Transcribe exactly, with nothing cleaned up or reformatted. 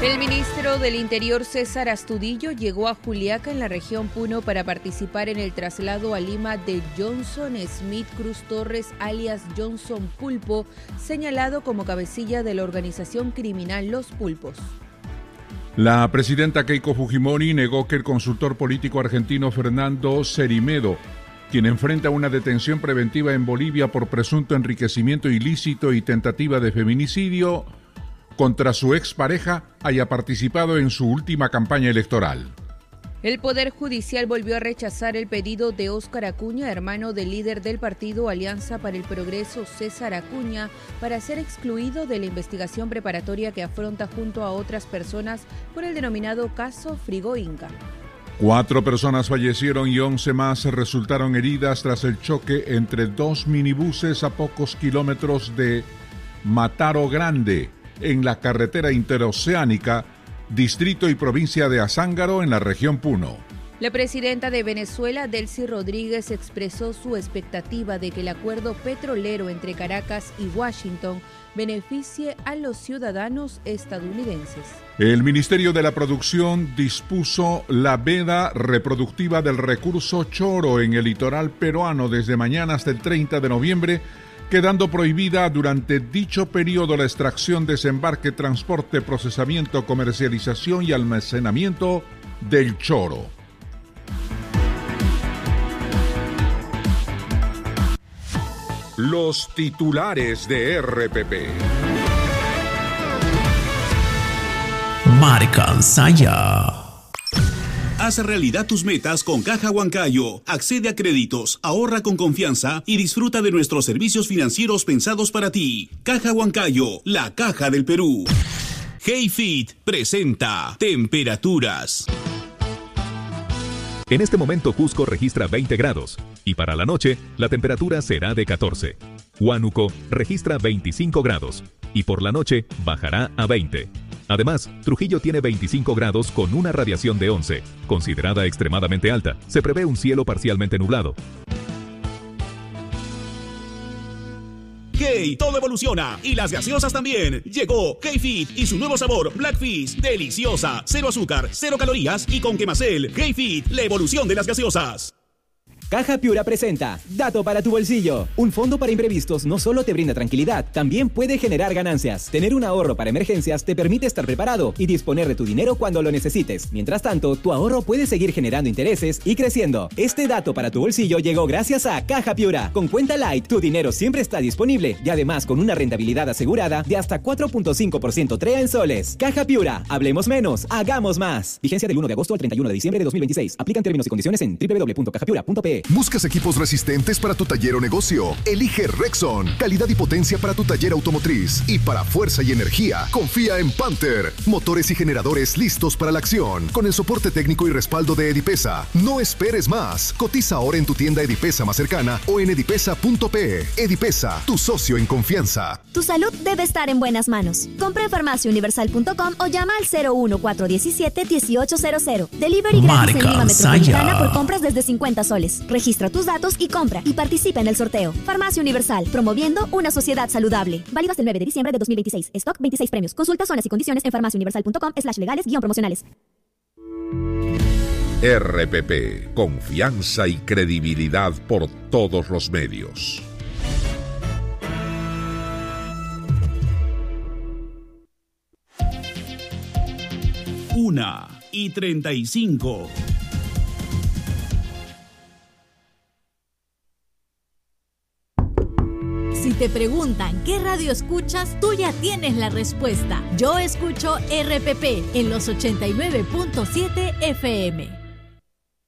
El ministro del Interior, César Astudillo, llegó a Juliaca, en la región Puno, para participar en el traslado a Lima de Johnson Smith Cruz Torres, alias Johnson Pulpo, señalado como cabecilla de la organización criminal Los Pulpos. La presidenta Keiko Fujimori negó que el consultor político argentino Fernando Cerimedo, quien enfrenta una detención preventiva en Bolivia por presunto enriquecimiento ilícito y tentativa de feminicidio contra su expareja, haya participado en su última campaña electoral. El Poder Judicial volvió a rechazar el pedido de Óscar Acuña, hermano del líder del partido Alianza para el Progreso, César Acuña, para ser excluido de la investigación preparatoria que afronta junto a otras personas por el denominado caso Frigo Inca. Cuatro personas fallecieron y once más resultaron heridas tras el choque entre dos minibuses a pocos kilómetros de Mataro Grande, en la carretera interoceánica, distrito y provincia de Azángaro, en la región Puno. La presidenta de Venezuela, Delcy Rodríguez, expresó su expectativa de que el acuerdo petrolero entre Caracas y Washington beneficie a los ciudadanos estadounidenses. El Ministerio de la Producción dispuso la veda reproductiva del recurso choro en el litoral peruano desde mañana hasta el treinta de noviembre, quedando prohibida durante dicho periodo la extracción, desembarque, transporte, procesamiento, comercialización y almacenamiento del choro. Los titulares de R P P. Marca Saya. Haz realidad tus metas con Caja Huancayo. Accede a créditos, ahorra con confianza y disfruta de nuestros servicios financieros pensados para ti. Caja Huancayo, la caja del Perú. Heyfit presenta temperaturas. En este momento Cusco registra veinte grados y para la noche la temperatura será de catorce. Huánuco registra veinticinco grados y por la noche bajará a veinte. Además, Trujillo tiene veinticinco grados con una radiación de once, considerada extremadamente alta. Se prevé un cielo parcialmente nublado. Hey, todo evoluciona y las gaseosas también. Llegó Heyfit y su nuevo sabor Blackfish, deliciosa, cero azúcar, cero calorías y con quemacel. Heyfit, la evolución de las gaseosas. Caja Piura presenta Dato para tu bolsillo. Un fondo para imprevistos no solo te brinda tranquilidad, también puede generar ganancias. Tener un ahorro para emergencias te permite estar preparado y disponer de tu dinero cuando lo necesites. Mientras tanto, tu ahorro puede seguir generando intereses y creciendo. Este dato para tu bolsillo llegó gracias a Caja Piura. Con Cuenta Light, tu dinero siempre está disponible y además con una rentabilidad asegurada de hasta cuatro punto cinco por ciento TREA en soles. Caja Piura, hablemos menos, hagamos más. Vigencia del uno de agosto al treinta y uno de diciembre de dos mil veintiséis. Aplican términos y condiciones en doble u doble u doble u punto caja piura punto pe. ¿Buscas equipos resistentes para tu taller o negocio? Elige Rexon. Calidad y potencia para tu taller automotriz. Y para fuerza y energía, confía en Panther. Motores y generadores listos para la acción. Con el soporte técnico y respaldo de Edipesa. No esperes más. Cotiza ahora en tu tienda Edipesa más cercana o en edipesa punto pe. Edipesa, tu socio en confianza. Tu salud debe estar en buenas manos. Compra en farmacia universal punto com o llama al cero uno cuatro uno siete uno ocho cero cero. Delivery gratis en Lima Metropolitana por compras desde cincuenta soles. Registra tus datos y compra y participa en el sorteo. Farmacia Universal, promoviendo una sociedad saludable. Válido hasta el nueve de diciembre de dos mil veintiséis. Stock veintiséis premios. Consulta zonas y condiciones en farmacia universal punto com slash legales guión promocionales. R P P, confianza y credibilidad por todos los medios. Una y treinta y cinco. Si te preguntan qué radio escuchas, tú ya tienes la respuesta. Yo escucho R P P en los ochenta y nueve punto siete F M.